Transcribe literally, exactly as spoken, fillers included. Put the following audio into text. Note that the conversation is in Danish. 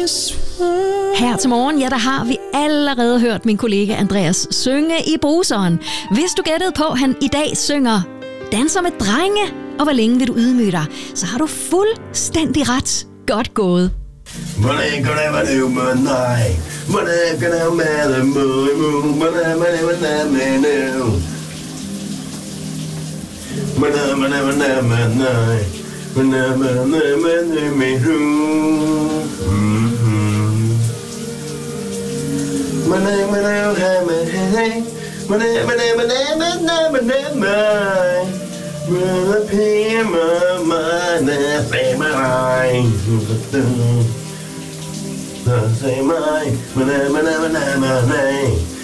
Her til morgen, ja, der har vi allerede hørt min kollega Andreas synge i bruseren. Hvis du gættede på, at han i dag synger Danser med drenge, og hvor længe vil du ydmyge dig, så har du fuldstændig ret. Godt gået. Say my,